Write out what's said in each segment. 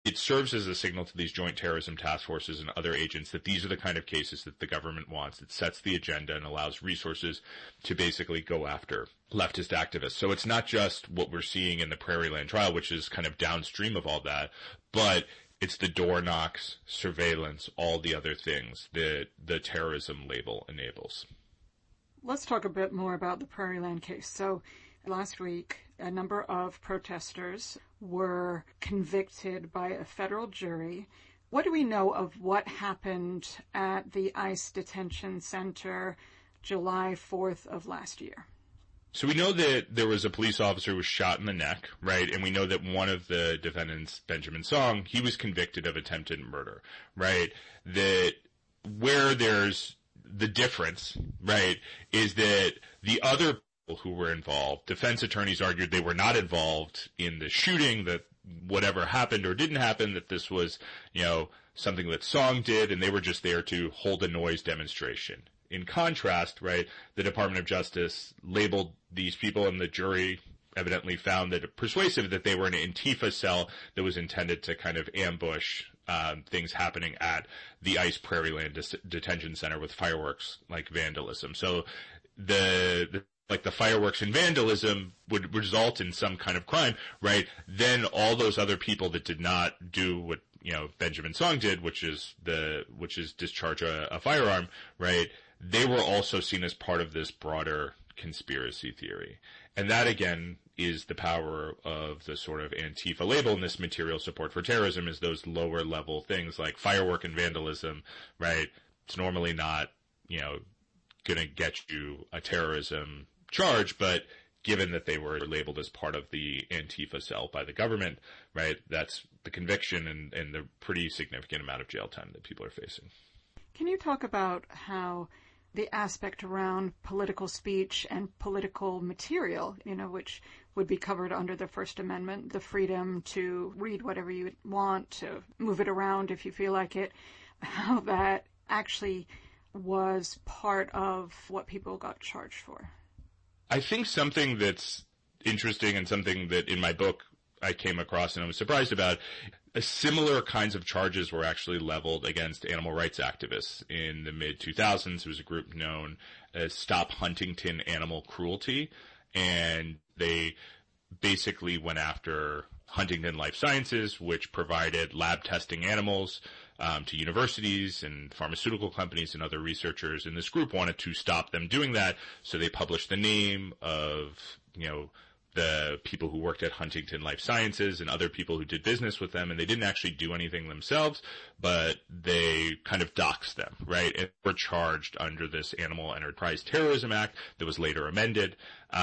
it serves as a signal to these joint terrorism task forces and other agents that these are the kind of cases that the government wants. It sets the agenda and allows resources to basically go after leftist activists. So it's not just what we're seeing in the Prairieland trial, which is kind of downstream of all that, but it's the door knocks, surveillance, all the other things that the terrorism label enables. Let's talk a bit more about the Prairieland case. So last week, a number of protesters were convicted by a federal jury. What do we know of what happened at the ICE detention center July 4th of last year? So we know that there was a police officer who was shot in the neck, right? And we know that one of the defendants, Benjamin Song, he was convicted of attempted murder, right? That where there's the difference, right, is that the other people who were involved, defense attorneys argued they were not involved in the shooting, that whatever happened or didn't happen, that this was, something that Song did, and they were just there to hold a noise demonstration. In contrast, right, the Department of Justice labeled these people, and the jury evidently found that persuasive that they were in an Antifa cell that was intended to kind of ambush things happening at the ICE Prairieland detention center with fireworks like vandalism. So the fireworks and vandalism would result in some kind of crime, right? Then all those other people that did not do what Benjamin Song did, which is discharge a firearm, right? They were also seen as part of this broader conspiracy theory. And that, again, is the power of the sort of Antifa label and this material support for terrorism, is those lower level things like firework and vandalism, right? It's normally not, going to get you a terrorism charge, but given that they were labeled as part of the Antifa cell by the government, right, that's the conviction and the pretty significant amount of jail time that people are facing. Can you talk about how the aspect around political speech and political material, which would be covered under the First Amendment, the freedom to read whatever you want, to move it around if you feel like it, how that actually was part of what people got charged for? I think something that's interesting and something that in my book I came across and I was surprised about, similar kinds of charges were actually leveled against animal rights activists in the mid-2000s. There was a group known as Stop Huntington Animal Cruelty, and they basically went after Huntington Life Sciences, which provided lab testing animals to universities and pharmaceutical companies and other researchers. And this group wanted to stop them doing that, so they published the name of, the people who worked at Huntington Life Sciences and other people who did business with them, and they didn't actually do anything themselves, but they kind of doxed them, right? And were charged under this Animal Enterprise Terrorism Act that was later amended.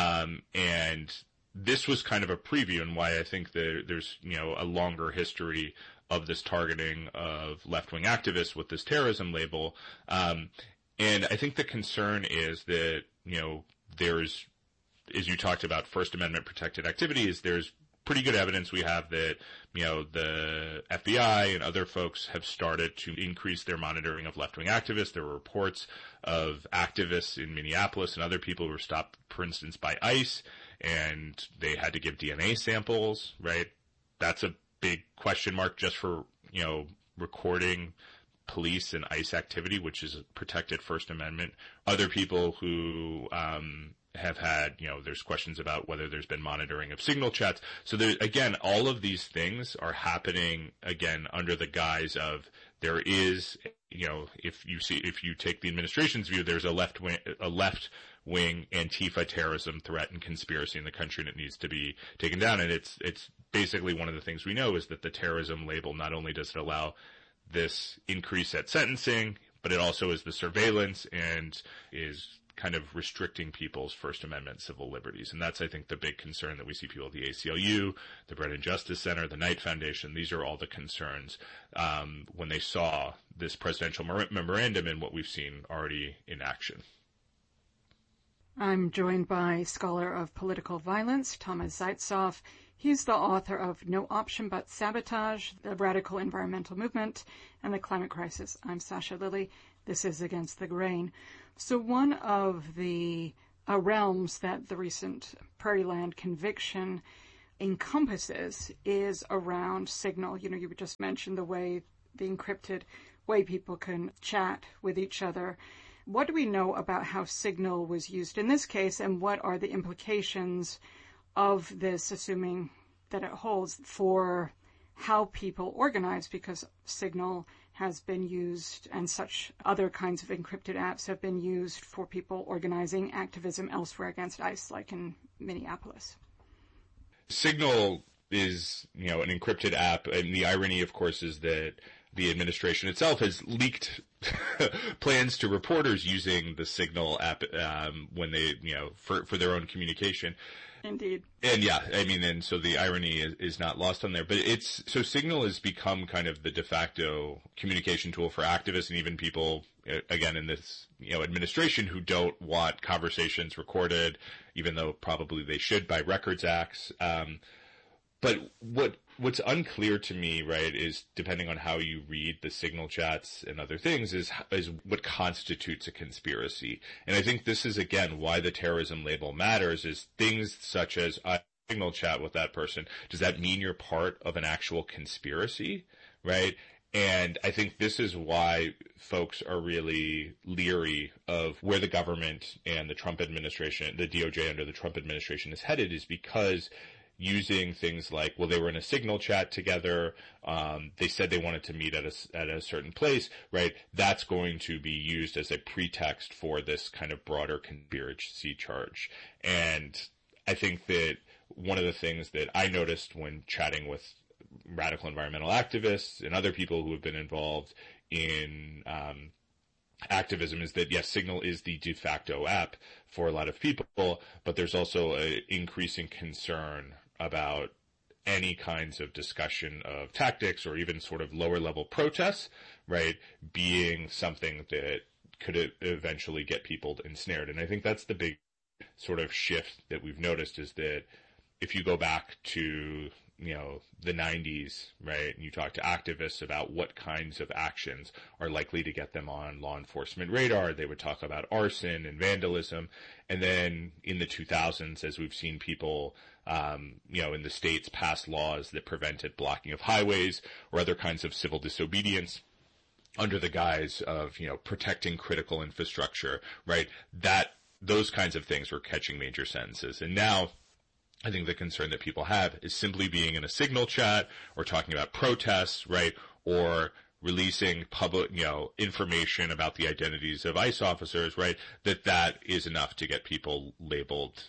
And this was kind of a preview, and why I think there's, a longer history of this targeting of left-wing activists with this terrorism label. And I think the concern is that, there's, as you talked about First Amendment protected activities, there's pretty good evidence we have that, the FBI and other folks have started to increase their monitoring of left-wing activists. There were reports of activists in Minneapolis and other people who were stopped, for instance, by ICE, and they had to give DNA samples, right? That's a big question mark just for, recording police and ICE activity, which is a protected First Amendment. Other people who, have had, there's questions about whether there's been monitoring of signal chats. So there, again, all of these things are happening, again, under the guise of there is, if you take the administration's view, there's a left-wing Antifa terrorism threat and conspiracy in the country, and it needs to be taken down. And it's basically one of the things we know is that the terrorism label, not only does it allow this increase at sentencing, but it also is the surveillance and is kind of restricting people's First Amendment civil liberties. And that's, I think, the big concern that we see people at the ACLU, the Bread and Justice Center, the Knight Foundation. These are all the concerns when they saw this presidential memorandum and what we've seen already in action. I'm joined by scholar of political violence, Thomas Zaitzoff. He's the author of No Option But Sabotage, The Radical Environmental Movement, and the Climate Crisis. I'm Sasha Lilly. This is Against the Grain. So one of the realms that the recent Prairieland conviction encompasses is around Signal. You know, you just mentioned the encrypted way people can chat with each other. What do we know about how Signal was used in this case, and what are the implications of this, assuming that it holds, for how people organize? Because Signal has been used, and such other kinds of encrypted apps have been used for people organizing activism elsewhere against ICE, like in Minneapolis. Signal is, an encrypted app, and the irony, of course, is that the administration itself has leaked plans to reporters using the Signal app when they, for their own communication. Indeed. And and so the irony is not lost on there. But so Signal has become kind of the de facto communication tool for activists and even people, again, in this, administration who don't want conversations recorded, even though probably they should by Records Acts. But what's unclear to me, right, is depending on how you read the Signal chats and other things, is what constitutes a conspiracy. And I think this is, again, why the terrorism label matters, is things such as I Signal chat with that person. Does that mean you're part of an actual conspiracy, right? And I think this is why folks are really leery of where the government and the Trump administration, the DOJ under the Trump administration is headed, is because using things like, well, they were in a Signal chat together, they said they wanted to meet at a certain place, right? That's going to be used as a pretext for this kind of broader conspiracy charge. And I think that one of the things that I noticed when chatting with radical environmental activists and other people who have been involved in activism is that, yes, Signal is the de facto app for a lot of people, but there's also an increasing concern about any kinds of discussion of tactics or even sort of lower level protests, right, being something that could eventually get people ensnared. And I think that's the big sort of shift that we've noticed, is that if you go back to, the 90s, right, and you talk to activists about what kinds of actions are likely to get them on law enforcement radar, they would talk about arson and vandalism. And then in the 2000s, as we've seen people, in the states pass laws that prevented blocking of highways or other kinds of civil disobedience under the guise of, protecting critical infrastructure, right, those kinds of things were catching major sentences. And now I think the concern that people have is simply being in a Signal chat or talking about protests, right, or releasing public, information about the identities of ICE officers, right, that is enough to get people labeled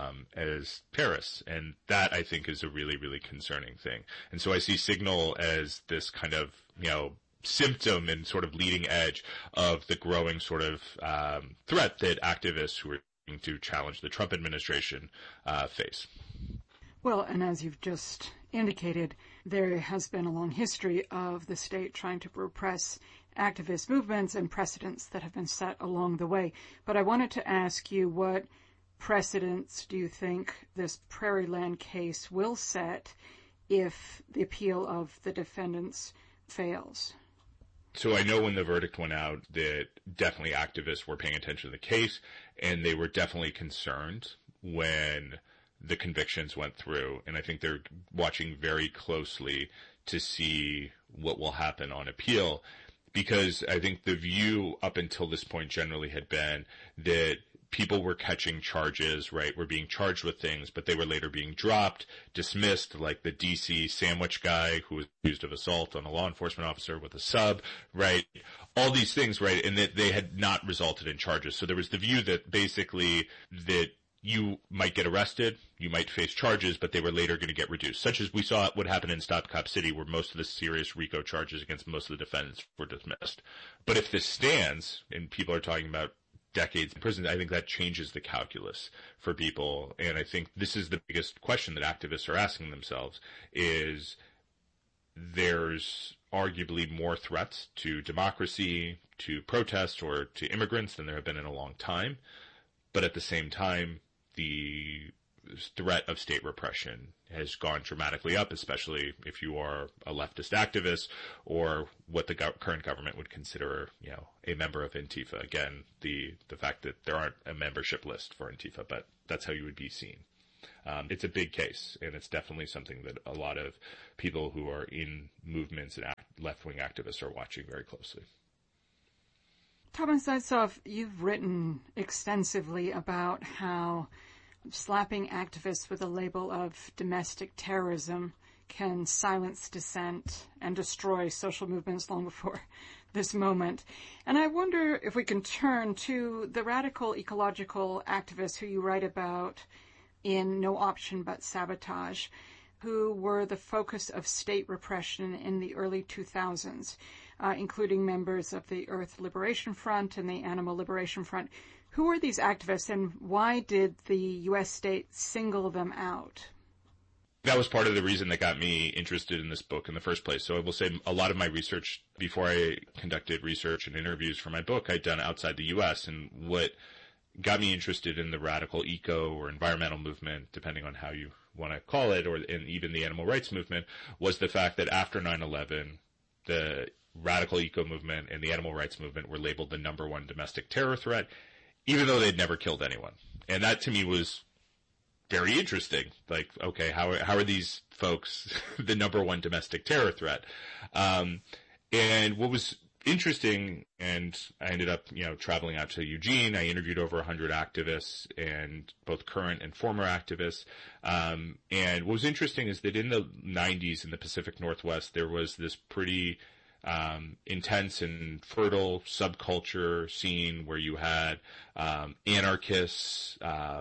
as terrorists. And that, I think, is a really, really concerning thing. And so I see Signal as this kind of, symptom and sort of leading edge of the growing sort of threat that activists who are trying to challenge the Trump administration face. Well, and as you've just indicated, there has been a long history of the state trying to repress activist movements and precedents that have been set along the way. But I wanted to ask you, what precedents do you think this Prairie Land case will set if the appeal of the defendants fails? So I know when the verdict went out that definitely activists were paying attention to the case, and they were definitely concerned when the convictions went through. And I think they're watching very closely to see what will happen on appeal, because I think the view up until this point generally had been that people were catching charges, right, were being charged with things, but they were later being dropped, dismissed, like the DC sandwich guy who was accused of assault on a law enforcement officer with a sub, right, all these things, right, and that they had not resulted in charges. So there was the view that basically that you might get arrested, you might face charges, but they were later going to get reduced, such as we saw what happened in Stop Cop City, where most of the serious RICO charges against most of the defendants were dismissed. But if this stands, and people are talking about decades in prison, I think that changes the calculus for people. And I think this is the biggest question that activists are asking themselves, is there's arguably more threats to democracy, to protests, or to immigrants than there have been in a long time. But at the same time, the threat of state repression has gone dramatically up, especially if you are a leftist activist or what the current government would consider, a member of Antifa. Again, the fact that there aren't a membership list for Antifa, but that's how you would be seen. It's a big case, and it's definitely something that a lot of people who are in movements and left-wing activists are watching very closely. Thomas Zaitsev, you've written extensively about how slapping activists with a label of domestic terrorism can silence dissent and destroy social movements long before this moment. And I wonder if we can turn to the radical ecological activists who you write about in No Option But Sabotage, who were the focus of state repression in the early 2000s, including members of the Earth Liberation Front and the Animal Liberation Front. Who are these activists, and why did the U.S. state single them out? That was part of the reason that got me interested in this book in the first place. So I will say a lot of my research, before I conducted research and interviews for my book, I'd done outside the U.S. And what got me interested in the radical eco or environmental movement, depending on how you want to call it, and even the animal rights movement, was the fact that after 9/11, the radical eco movement and the animal rights movement were labeled the number one domestic terror threat, even though they'd never killed anyone. And that to me was very interesting. Like, okay, how are these folks the number one domestic terror threat? And what was interesting, and I ended up, traveling out to Eugene. I interviewed over 100 activists, and both current and former activists. And what was interesting is that in the 90s in the Pacific Northwest, there was this pretty intense and fertile subculture scene where you had anarchists,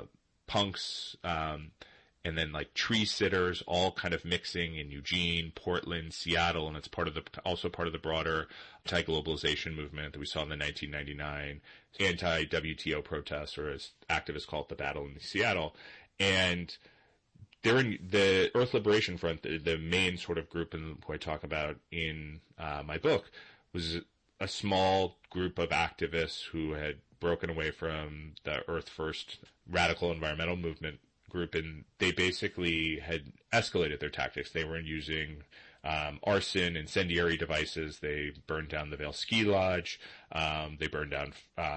punks, and then like tree sitters, all kind of mixing in Eugene, Portland, Seattle, and it's also part of the broader anti-globalization movement that we saw in the 1999 anti-WTO protests, or as activists call it, the Battle in Seattle. And they're in the Earth Liberation Front, the main sort of group who I talk about in my book, was a small group of activists who had broken away from the Earth First radical environmental movement group, and they basically had escalated their tactics. They were using arson, incendiary devices. They burned down the Vail Ski Lodge. They burned down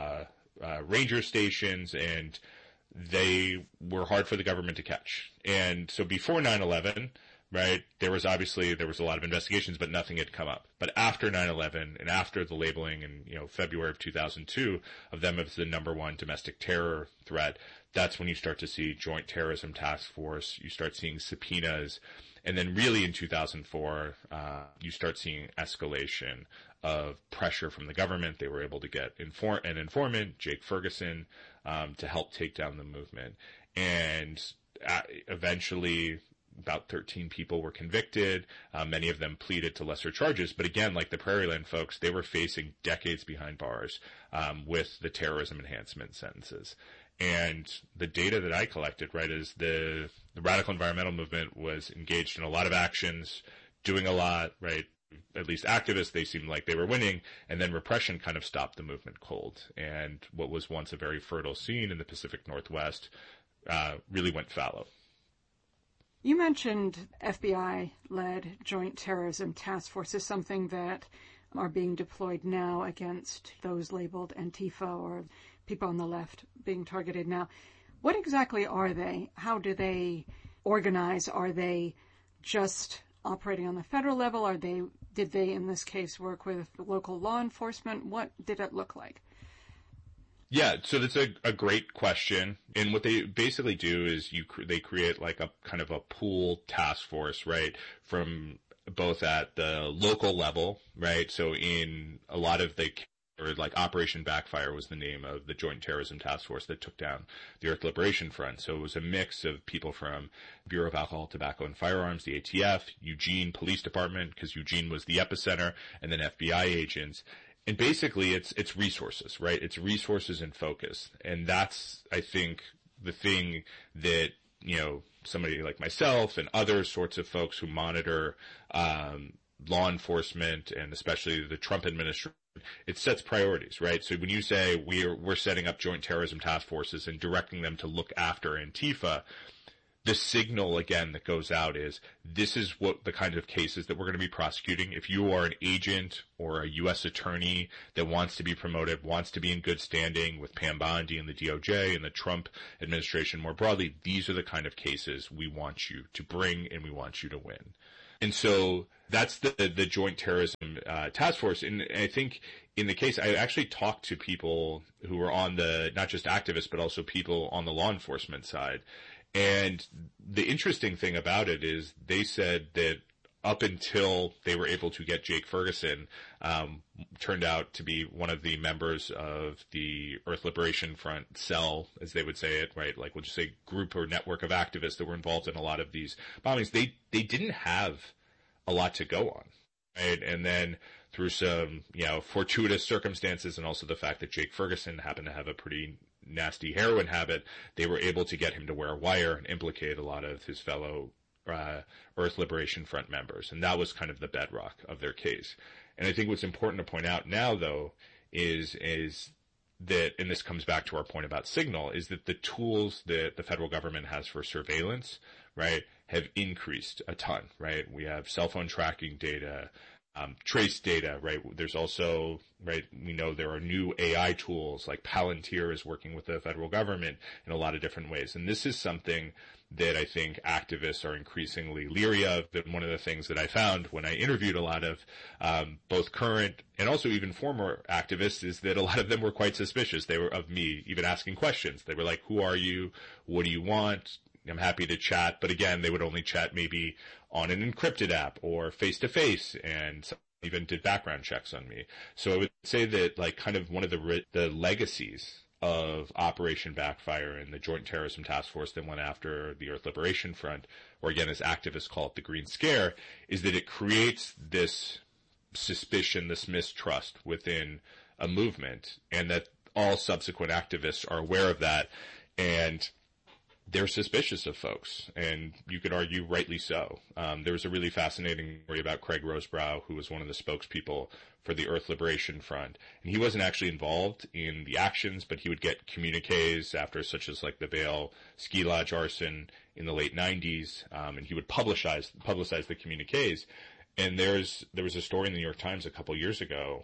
ranger stations, and they were hard for the government to catch. And so before 9/11, right, there was a lot of investigations, but nothing had come up. But after 9/11 and after the labeling in, February of 2002 of them as the number one domestic terror threat, that's when you start to see Joint Terrorism Task Force. You start seeing subpoenas. And then really in 2004, you start seeing escalation of pressure from the government. They were able to get an informant, Jake Ferguson, to help take down the movement. And eventually about 13 people were convicted. Many of them pleaded to lesser charges. But again, like the Prairieland folks, they were facing decades behind bars with the terrorism enhancement sentences. And the data that I collected, right, is the radical environmental movement was engaged in a lot of actions, doing a lot, right? At least activists, they seemed like they were winning, and then repression kind of stopped the movement cold. And what was once a very fertile scene in the Pacific Northwest really went fallow. You mentioned FBI-led Joint Terrorism Task Force is something that are being deployed now against those labeled Antifa or people on the left being targeted now. What exactly are they? How do they organize? Are they just operating on the federal level? Did they, in this case, work with local law enforcement? What did it look like? Yeah, so that's a great question. And what they basically do is they create like a kind of a pool task force, right, from both at the local level, right? So in a lot of Operation Backfire was the name of the Joint Terrorism Task Force that took down the Earth Liberation Front. So it was a mix of people from Bureau of Alcohol, Tobacco, and Firearms, the ATF, Eugene Police Department, because Eugene was the epicenter, and then FBI agents. And basically it's resources, right? It's resources and focus. And that's, I think, the thing that, somebody like myself and other sorts of folks who monitor law enforcement and especially the Trump administration, it sets priorities, right? So when you say we're setting up joint terrorism task forces and directing them to look after Antifa, the signal, again, that goes out is this is what the kind of cases that we're going to be prosecuting. If you are an agent or a U.S. attorney that wants to be promoted, wants to be in good standing with Pam Bondi and the DOJ and the Trump administration more broadly, these are the kind of cases we want you to bring and we want you to win. And so that's the Joint Terrorism Task Force. And I think in the case, I actually talked to people who were on the, not just activists, but also people on the law enforcement side. And the interesting thing about it is they said that up until they were able to get Jake Ferguson, turned out to be one of the members of the Earth Liberation Front cell, as they would say it, right? Like we'll just say group or network of activists that were involved in a lot of these bombings. They didn't have a lot to go on, right? And then through some, fortuitous circumstances and also the fact that Jake Ferguson happened to have a pretty nasty heroin habit, they were able to get him to wear a wire and implicate a lot of his fellow Earth Liberation Front members. And that was kind of the bedrock of their case. And I think what's important to point out now, though, is that, and this comes back to our point about Signal, is that the tools that the federal government has for surveillance, right, have increased a ton, right? We have cell phone tracking data, trace data, right? There's also, right, we know there are new AI tools, like Palantir is working with the federal government in a lot of different ways. And this is something that I think activists are increasingly leery of. And one of the things that I found when I interviewed a lot of both current and also even former activists is that a lot of them were quite suspicious. They were of me even asking questions. They were like, who are you? What do you want? I'm happy to chat. But again, they would only chat maybe on an encrypted app or face to face, and some even did background checks on me. So I would say that like kind of one of the legacies of Operation Backfire and the Joint Terrorism Task Force that went after the Earth Liberation Front, or again as activists call it the Green Scare, is that it creates this suspicion, this mistrust within a movement, and that all subsequent activists are aware of that, and they're suspicious of folks, and you could argue rightly so. There was a really fascinating story about Craig Rosebrough, who was one of the spokespeople for the Earth Liberation Front. And he wasn't actually involved in the actions, but he would get communiques after, such as like the Vail Ski Lodge arson in the late 90s, and he would publicize the communiques. And there was a story in the New York Times a couple years ago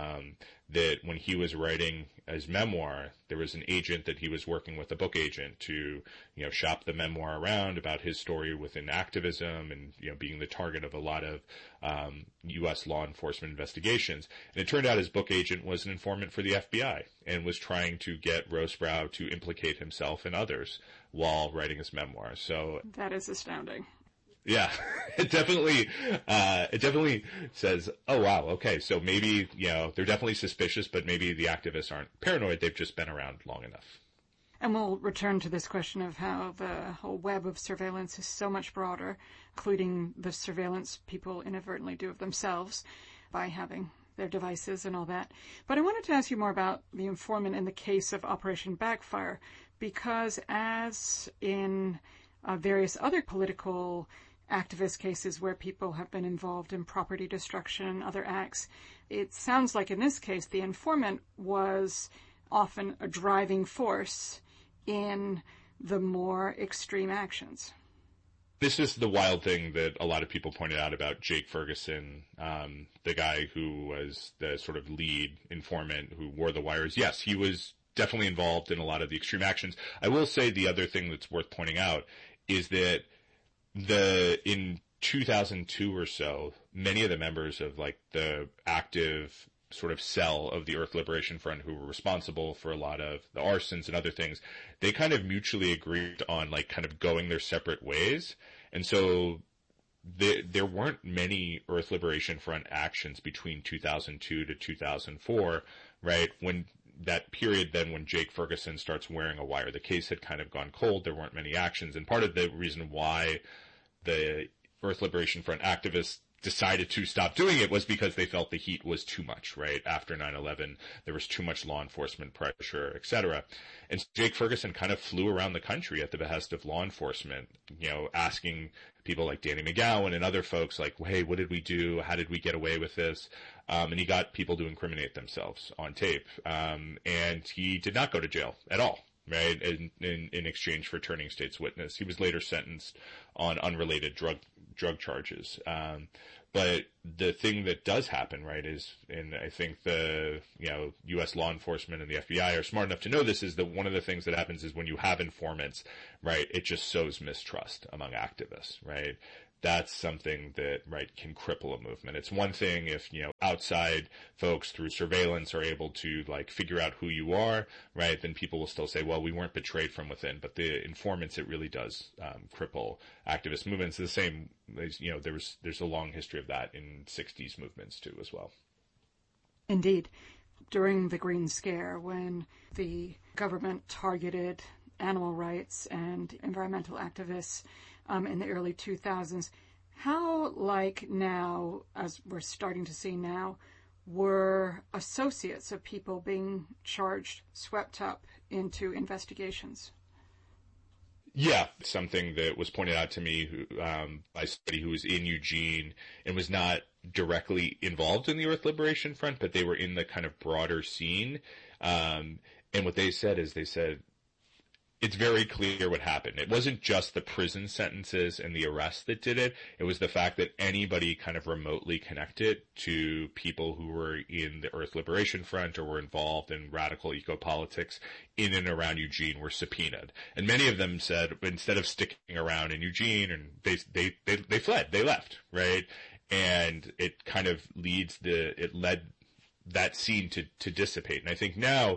that when he was writing his memoir, there was an agent that he was working with, a book agent, to shop the memoir around about his story within activism and being the target of a lot of U.S. law enforcement investigations. And it turned out his book agent was an informant for the FBI and was trying to get Rosebrough to implicate himself and others while writing his memoir. So that is astounding. Yeah, it definitely says, oh wow, okay, so maybe, they're definitely suspicious, but maybe the activists aren't paranoid, they've just been around long enough. And we'll return to this question of how the whole web of surveillance is so much broader, including the surveillance people inadvertently do of themselves by having their devices and all that. But I wanted to ask you more about the informant in the case of Operation Backfire, because as in various other political activist cases where people have been involved in property destruction and other acts, it sounds like in this case the informant was often a driving force in the more extreme actions. This is the wild thing that a lot of people pointed out about Jake Ferguson, the guy who was the sort of lead informant who wore the wires. Yes, he was definitely involved in a lot of the extreme actions. I will say the other thing that's worth pointing out is that in 2002 or so, many of the members of like the active sort of cell of the Earth Liberation Front who were responsible for a lot of the arsons and other things, they kind of mutually agreed on like kind of going their separate ways. And so there weren't many Earth Liberation Front actions between 2002 to 2004, right? When that period then when Jake Ferguson starts wearing a wire, the case had kind of gone cold. There weren't many actions. And part of the reason why the Earth Liberation Front activists decided to stop doing it was because they felt the heat was too much, right? After 9/11, there was too much law enforcement pressure, etc. And so Jake Ferguson kind of flew around the country at the behest of law enforcement, asking people like Danny McGowan and other folks like, hey, what did we do? How did we get away with this? And he got people to incriminate themselves on tape. And he did not go to jail at all. right, in exchange for turning state's witness. He was later sentenced on unrelated drug charges. But the thing that does happen, right, is, and I think the, U.S. law enforcement and the FBI are smart enough to know this, is that one of the things that happens is when you have informants, right, it just sows mistrust among activists, right? That's something that, right, can cripple a movement. It's one thing if, outside folks through surveillance are able to, like, figure out who you are, right, then people will still say, well, we weren't betrayed from within. But the informants, it really does cripple activist movements. The same, there's a long history of that in 60s movements, too, as well. Indeed. During the Green Scare, when the government targeted animal rights and environmental activists in the early 2000s, how, like now, as we're starting to see now, were associates of people being charged, swept up into investigations? Yeah, something that was pointed out to me by somebody who was in Eugene and was not directly involved in the Earth Liberation Front, but they were in the kind of broader scene. And what they said is, it's very clear what happened. It wasn't just the prison sentences and the arrests that did it. It was the fact that anybody kind of remotely connected to people who were in the Earth Liberation Front or were involved in radical eco-politics in and around Eugene were subpoenaed. And many of them said, instead of sticking around in Eugene, and they fled, they left, right? And it kind of led that scene to dissipate. And I think now,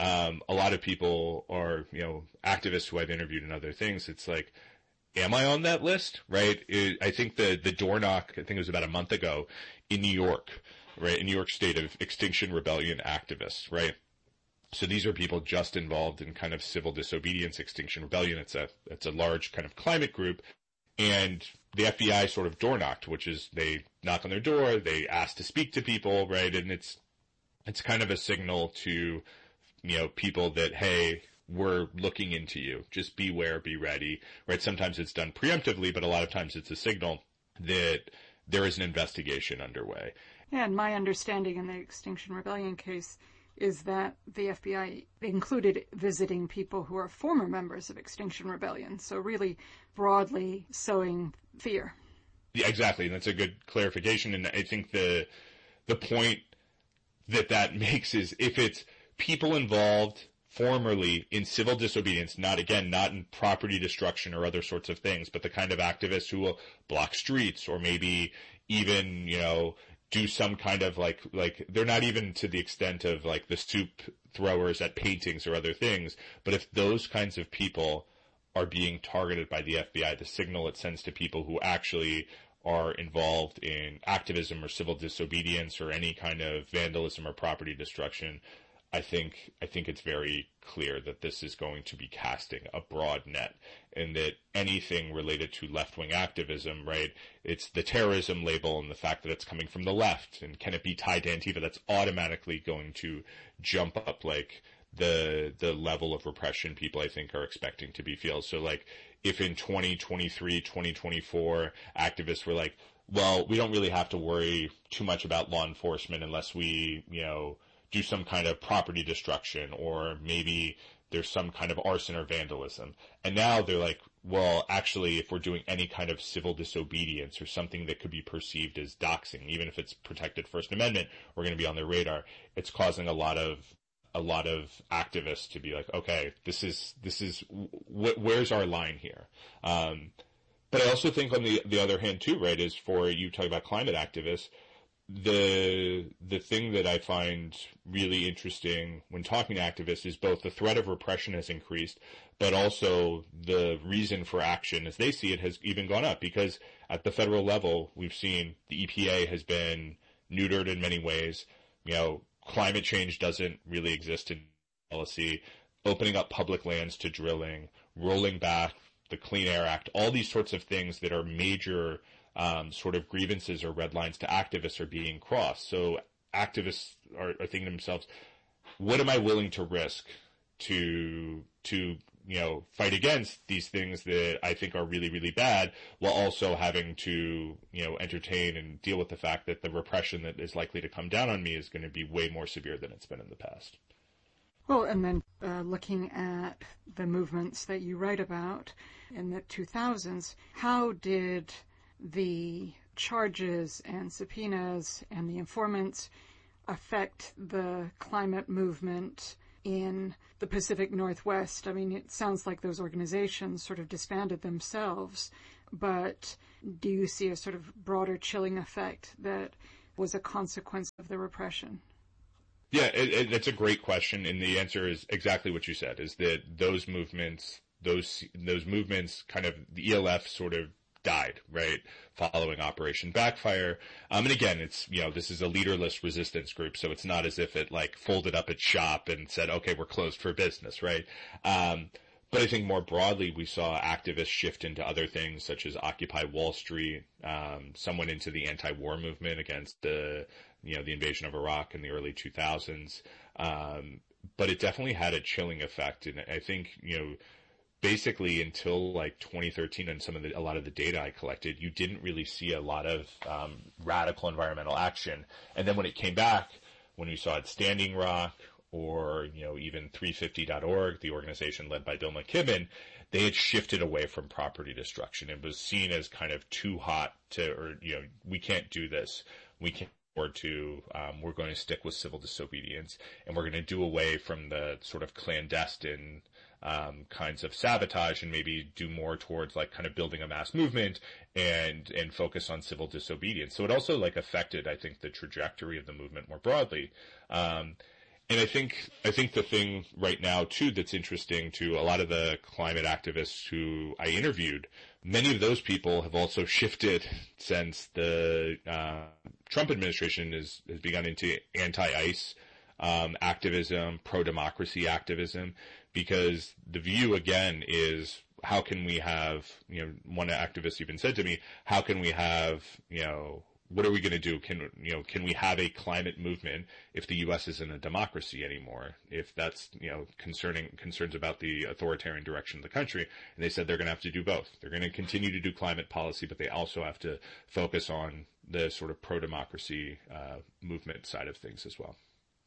a lot of people are, activists who I've interviewed and other things. It's like, am I on that list? Right? I think the door knock, I think it was about a month ago in New York, right? In New York State, of Extinction Rebellion activists, right? So these are people just involved in kind of civil disobedience. Extinction Rebellion, it's a large kind of climate group. And the FBI sort of door knocked, which is they knock on their door, they ask to speak to people, right? And it's kind of a signal to, people that, hey, we're looking into you. Just beware, be ready, right? Sometimes it's done preemptively, but a lot of times it's a signal that there is an investigation underway. Yeah, and my understanding in the Extinction Rebellion case is that the FBI included visiting people who are former members of Extinction Rebellion, so really broadly sowing fear. Yeah, exactly, and that's a good clarification, and I think the point that makes is if it's people involved formerly in civil disobedience, not in property destruction or other sorts of things, but the kind of activists who will block streets or maybe even, do some kind of like they're not even to the extent of like the soup throwers at paintings or other things, but if those kinds of people are being targeted by the FBI, the signal it sends to people who actually are involved in activism or civil disobedience or any kind of vandalism or property destruction, I think it's very clear that this is going to be casting a broad net, and that anything related to left-wing activism, right, it's the terrorism label and the fact that it's coming from the left, and can it be tied to Antifa, that's automatically going to jump up like the level of repression people I think are expecting to be felt. So like if in 2023, 2024 activists were like, well, we don't really have to worry too much about law enforcement unless we, do some kind of property destruction, or maybe there's some kind of arson or vandalism. And now they're like, well, actually, if we're doing any kind of civil disobedience or something that could be perceived as doxing, even if it's protected First Amendment, we're going to be on their radar. It's causing a lot of activists to be like, okay, this is where's our line here? But I also think on the other hand too, right, is for you talking about climate activists, the thing that I find really interesting when talking to activists is both the threat of repression has increased, but also the reason for action as they see it has even gone up, because at the federal level, we've seen the EPA has been neutered in many ways. Climate change doesn't really exist in policy, opening up public lands to drilling, rolling back the Clean Air Act, all these sorts of things that are major sort of grievances or red lines to activists are being crossed. So activists are thinking to themselves, what am I willing to risk to fight against these things that I think are really, really bad, while also having to, entertain and deal with the fact that the repression that is likely to come down on me is going to be way more severe than it's been in the past. Well, and then looking at the movements that you write about in the 2000s, how did the charges and subpoenas and the informants affect the climate movement in the Pacific Northwest? I mean, it sounds like those organizations sort of disbanded themselves, but do you see a sort of broader chilling effect that was a consequence of the repression? Yeah, it's a great question, and the answer is exactly what you said, is that those movements kind of, the ELF sort of died, right, following Operation Backfire. And again, it's, this is a leaderless resistance group, so it's not as if it, like, folded up its shop and said, okay, we're closed for business, right? But I think more broadly, we saw activists shift into other things, such as Occupy Wall Street. Some went into the anti-war movement against the invasion of Iraq in the early 2000s. But it definitely had a chilling effect. And I think, basically until like 2013 and a lot of the data I collected, you didn't really see a lot of radical environmental action. And then when it came back, when we saw it Standing Rock, or, even 350.org, the organization led by Bill McKibben, they had shifted away from property destruction. It was seen as kind of too hot we can't do this. We can't afford to, we're going to stick with civil disobedience, and we're going to do away from the sort of clandestine kinds of sabotage and maybe do more towards like kind of building a mass movement and focus on civil disobedience. So it also like affected, I think, the trajectory of the movement more broadly. And I think the thing right now, too, that's interesting to a lot of the climate activists who I interviewed, many of those people have also shifted since the Trump administration has begun into anti-ICE activism, pro-democracy activism, because the view, again, is how can we have, one activist even said to me, how can we have, what are we going to do? Can we have a climate movement if the U.S. isn't a democracy anymore? If that's, concerns about the authoritarian direction of the country. And they said they're going to have to do both. They're going to continue to do climate policy, but they also have to focus on the sort of pro-democracy movement side of things as well.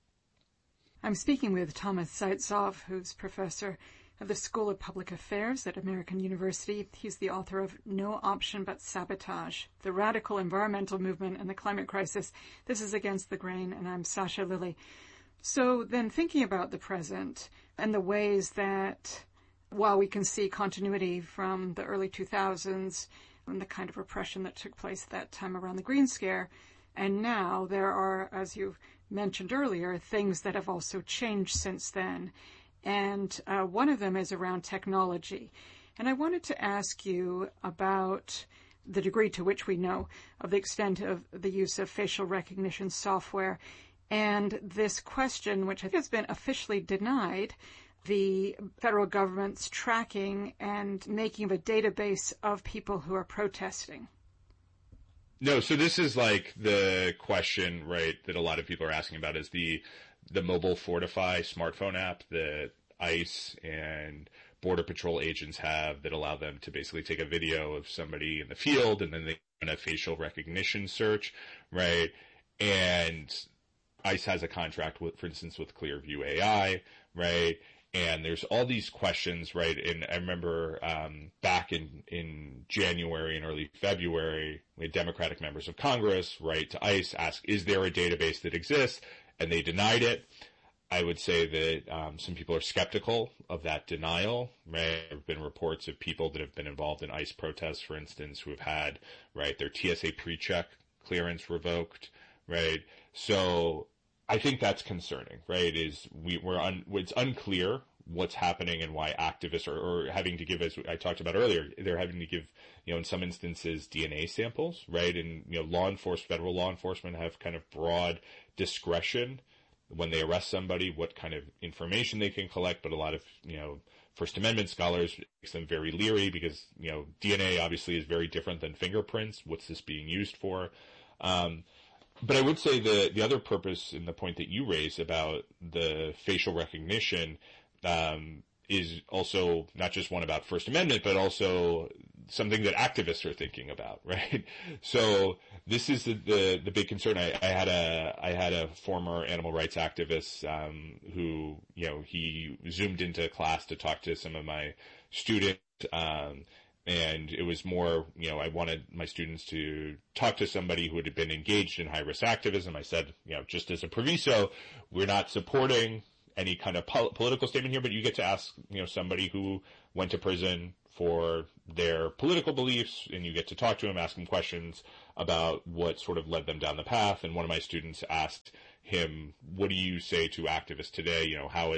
I'm speaking with Thomas Zaitzoff, who's professor of the School of Public Affairs at American University. He's the author of No Option But Sabotage, The Radical Environmental Movement and the Climate Crisis. This is Against the Grain, and I'm Sasha Lilley. So then thinking about the present and the ways that, while we can see continuity from the early 2000s and the kind of repression that took place at that time around the Green Scare, and now there are, as you mentioned earlier, things that have also changed since then. And one of them is around technology. And I wanted to ask you about the degree to which we know of the extent of the use of facial recognition software, and this question, which I think has been officially denied, the federal government's tracking and making of a database of people who are protesting. No, so this is like the question, right, that a lot of people are asking about, is the mobile Fortify smartphone app that ICE and Border Patrol agents have that allow them to basically take a video of somebody in the field and then they run a facial recognition search, right? And ICE has a contract with, for instance, with Clearview AI, right? And there's all these questions, right? And I remember back in January and early February, we had Democratic members of Congress write to ICE, ask, is there a database that exists? And they denied it. I would say that some people are skeptical of that denial, right? There have been reports of people that have been involved in ICE protests, for instance, who have had, right, their TSA pre-check clearance revoked, right? So I think that's concerning, right? It's unclear what's happening and why activists are having to give, as I talked about earlier, they're having to give, in some instances, DNA samples, right? And, federal law enforcement have kind of broad discretion when they arrest somebody, what kind of information they can collect, but a lot of, First Amendment scholars makes them very leery because, DNA obviously is very different than fingerprints. What's this being used for? But I would say the other purpose in the point that you raised about the facial recognition is also not just one about First Amendment, but also something that activists are thinking about, right? So this is the big concern. I had a former animal rights activist, who, he zoomed into class to talk to some of my students, and it was more, I wanted my students to talk to somebody who had been engaged in high-risk activism. I said, just as a proviso, we're not supporting any kind of political statement here, but you get to ask, somebody who went to prison for their political beliefs, and you get to talk to them, ask them questions about what sort of led them down the path. And one of my students asked him, what do you say to activists today?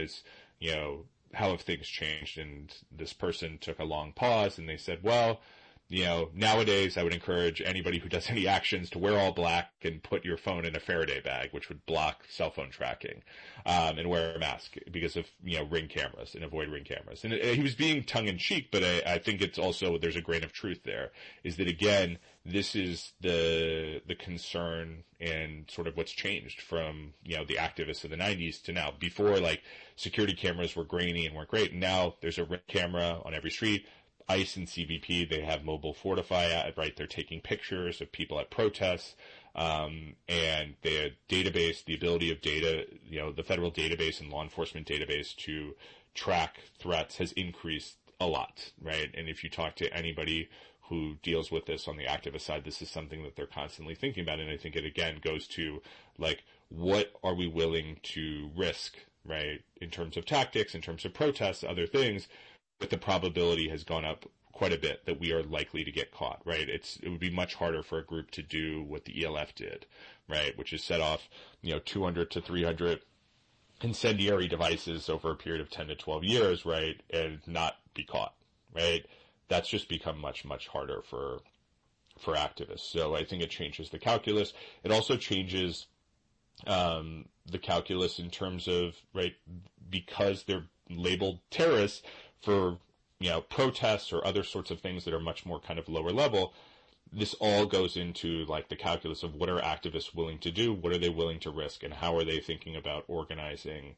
How have things changed? And this person took a long pause, and they said, well, nowadays I would encourage anybody who does any actions to wear all black and put your phone in a Faraday bag, which would block cell phone tracking, and wear a mask because of, Ring cameras, and avoid Ring cameras. And he was being tongue in cheek, but I think it's also, there's a grain of truth there, is that again, this is the concern and sort of what's changed from, the activists of the 90s to now. Before, security cameras were grainy and weren't great. And now there's a Ring camera on every street. ICE and CBP, they have mobile Fortify, right? They're taking pictures of people at protests, and the database, the ability of data, the federal database and law enforcement database to track threats has increased a lot, right? And if you talk to anybody who deals with this on the activist side, this is something that they're constantly thinking about. And I think it again goes to, what are we willing to risk, right? In terms of tactics, in terms of protests, other things. But the probability has gone up quite a bit that we are likely to get caught, right? It would be much harder for a group to do what the ELF did, right? Which is set off, 200 to 300 incendiary devices over a period of 10 to 12 years, right? And not be caught, right? That's just become much, much harder for activists. So I think it changes the calculus. It also changes, the calculus in terms of, right, because they're labeled terrorists, for, protests or other sorts of things that are much more kind of lower level, this all goes into the calculus of what are activists willing to do, what are they willing to risk, and how are they thinking about organizing,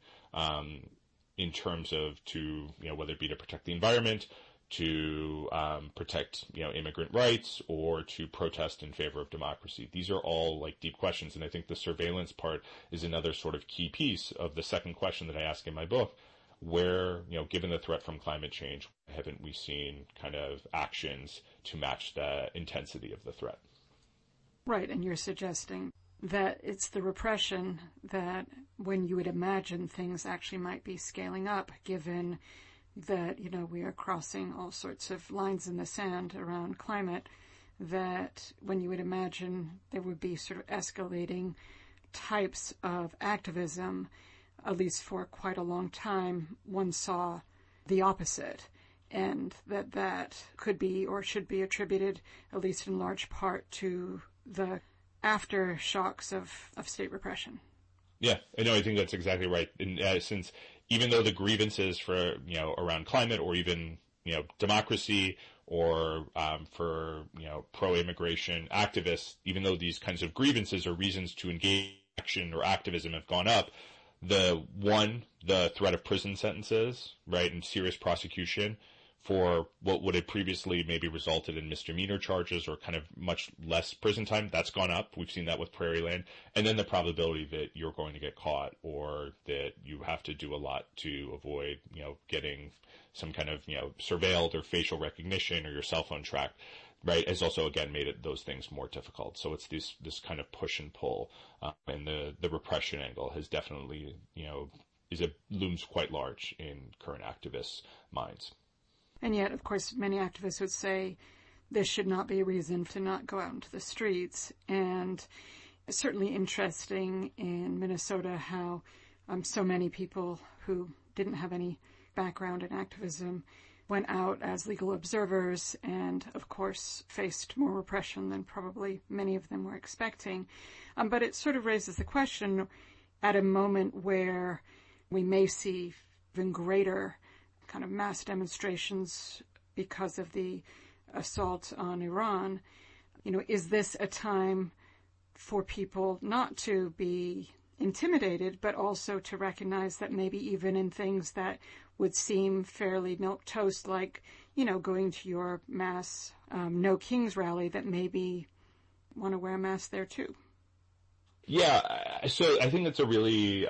in terms of whether it be to protect the environment, to protect, immigrant rights, or to protest in favor of democracy. These are all deep questions. And I think the surveillance part is another sort of key piece of the second question that I ask in my book, where, given the threat from climate change, haven't we seen kind of actions to match the intensity of the threat? Right, and you're suggesting that it's the repression that when you would imagine things actually might be scaling up, given that, we are crossing all sorts of lines in the sand around climate, that when you would imagine there would be sort of escalating types of activism, at least for quite a long time, one saw the opposite, and that could be or should be attributed, at least in large part, to the aftershocks of state repression. Yeah, I think that's exactly right. And since even though the grievances for, around climate or even, democracy or for, pro-immigration activists, even though these kinds of grievances or reasons to engage action or activism have gone up, the threat of prison sentences, right, and serious prosecution for what would have previously maybe resulted in misdemeanor charges or kind of much less prison time, that's gone up. We've seen that with Prairieland. And then the probability that you're going to get caught or that you have to do a lot to avoid, getting some kind of, surveilled or facial recognition or your cell phone tracked, right, has also, again, made those things more difficult. So it's this kind of push and pull. And the repression angle has definitely, looms quite large in current activists' minds. And yet, of course, many activists would say this should not be a reason to not go out into the streets. And it's certainly interesting in Minnesota how so many people who didn't have any background in activism went out as legal observers and, of course, faced more repression than probably many of them were expecting. But it sort of raises the question, at a moment where we may see even greater kind of mass demonstrations because of the assault on Iran, is this a time for people not to be intimidated, but also to recognize that maybe even in things that would seem fairly milquetoast, like, going to your mass No Kings rally that maybe want to wear a mask there too? Yeah, so I think that's a really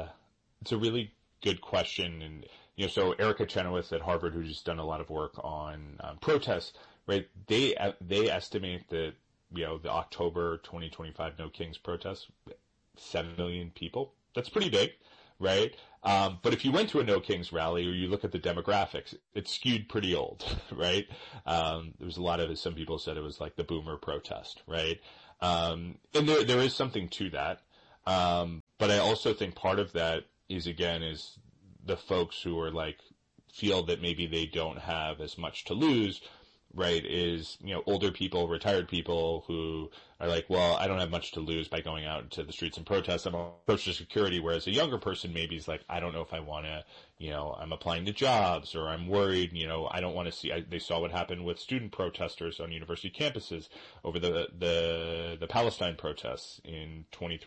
good question. And, so Erica Chenoweth at Harvard, who's just done a lot of work on protests, right? They estimate that, the October 2025 No Kings protests, 7 million people. That's pretty big, right? But if you went to a No Kings rally or you look at the demographics, it's skewed pretty old, right? There was a lot of, some people said it was like the boomer protest, right? And there is something to that. But I also think part of that is the folks who are feel that maybe they don't have as much to lose, right? Is, older people, retired people who are like, well, I don't have much to lose by going out into the streets and protest. I'm approach to security. Whereas a younger person maybe is like, I don't know if I want to, I'm applying to jobs, or I'm worried, I don't want to see, they saw what happened with student protesters on university campuses over the Palestine protests in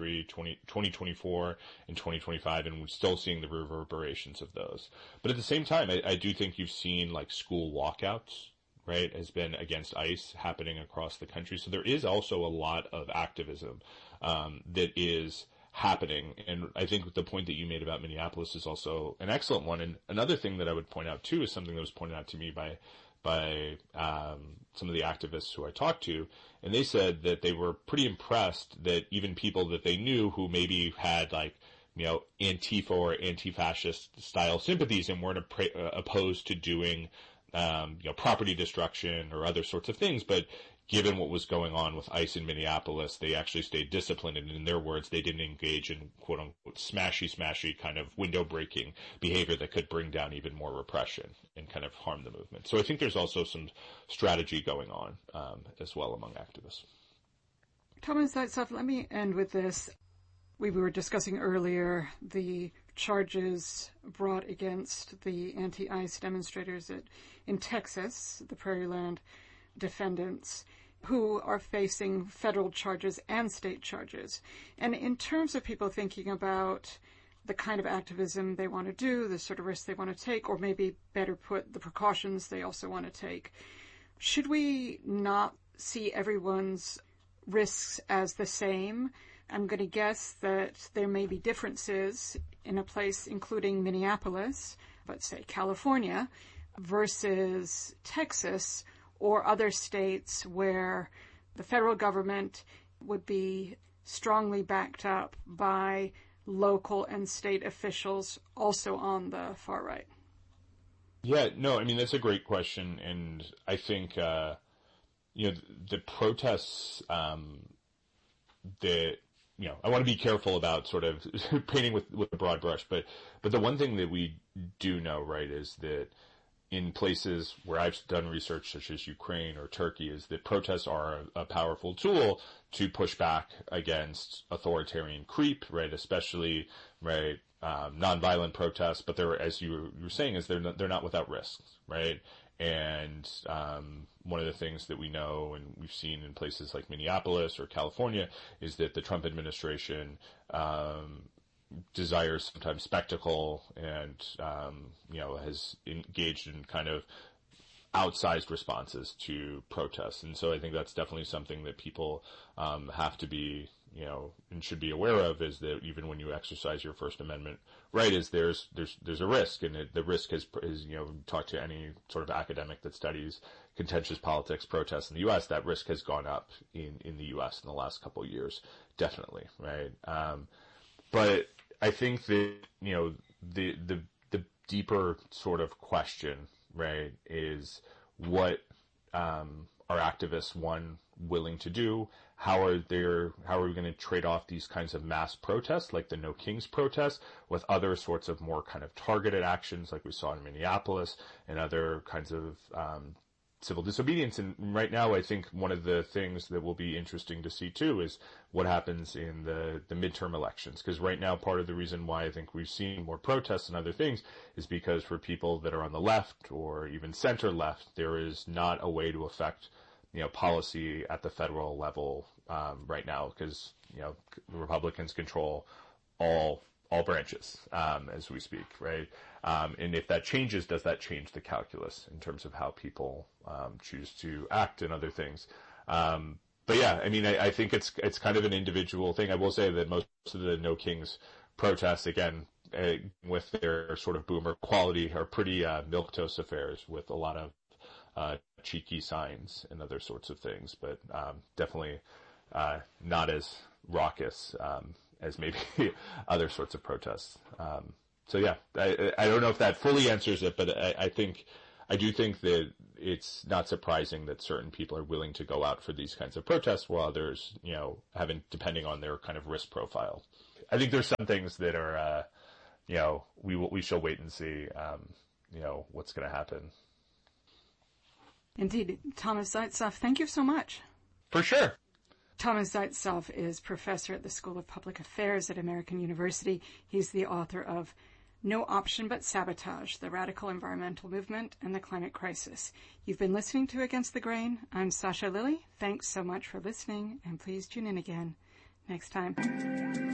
2024 and 2025, and we're still seeing the reverberations of those. But at the same time, I do think you've seen school walkouts, right, has been against ICE happening across the country. So there is also a lot of activism that is happening. And I think the point that you made about Minneapolis is also an excellent one. And another thing that I would point out too is something that was pointed out to me by some of the activists who I talked to, and they said that they were pretty impressed that even people that they knew who maybe had Antifa or anti-fascist style sympathies and weren't opposed to doing property destruction or other sorts of things, but given what was going on with ICE in Minneapolis, they actually stayed disciplined, and in their words, they didn't engage in quote-unquote smashy kind of window-breaking behavior that could bring down even more repression and kind of harm the movement. So I think there's also some strategy going on as well among activists. Thomas Zaitsev, let me end with this. We were discussing earlier the charges brought against the anti-ICE demonstrators in Texas, the Prairieland defendants, who are facing federal charges and state charges. And in terms of people thinking about the kind of activism they want to do, the sort of risks they want to take, or maybe better put, the precautions they also want to take, should we not see everyone's risks as the same? I'm going to guess that there may be differences in a place including Minneapolis, but say California, versus Texas or other states where the federal government would be strongly backed up by local and state officials also on the far right. Yeah, no, I mean, that's a great question. And I think, the protests, I want to be careful about sort of painting with a broad brush, but the one thing that we do know, right, is that in places where I've done research such as Ukraine or Turkey, is that protests are a powerful tool to push back against authoritarian creep, right, especially, right, nonviolent protests, but they're, as you were saying, is they're not without risks, right? And one of the things that we know and we've seen in places like Minneapolis or California is that the Trump administration desires sometimes spectacle and has engaged in kind of outsized responses to protests. And so I think that's definitely something that people have to be, and should be aware of, is that even when you exercise your First Amendment right, is there's a risk, and the risk is talk to any sort of academic that studies contentious politics, protests in the U.S., that risk has gone up in the U.S. in the last couple of years, definitely, right? But I think that, the deeper sort of question, right, is what are activists, one, willing to do? How are we going to trade off these kinds of mass protests, like the No Kings protests, with other sorts of more kind of targeted actions, like we saw in Minneapolis, and other kinds of civil disobedience? And right now, I think one of the things that will be interesting to see too is what happens in the midterm elections. Because right now, part of the reason why I think we've seen more protests and other things is because for people that are on the left or even center left, there is not a way to affect policy at the federal level right now, because the Republicans control all all branches as we speak, right? And if that changes, does that change the calculus in terms of how people choose to act and other things? But yeah, I mean, I think it's kind of an individual thing. I will say that most of the No Kings protests, again, with their sort of boomer quality, are pretty milquetoast affairs with a lot of cheeky signs and other sorts of things, but definitely not as raucous as maybe other sorts of protests. So yeah, I don't know if that fully answers it, but I do think that it's not surprising that certain people are willing to go out for these kinds of protests while others, haven't, depending on their kind of risk profile. I think there's some things that are, we shall wait and see, what's going to happen. Indeed. Thomas Zaitsev, thank you so much. For sure. Thomas Zaitsev is professor at the School of Public Affairs at American University. He's the author of No Option But Sabotage, The Radical Environmental Movement and the Climate Crisis. You've been listening to Against the Grain. I'm Sasha Lilley. Thanks so much for listening, and please tune in again next time.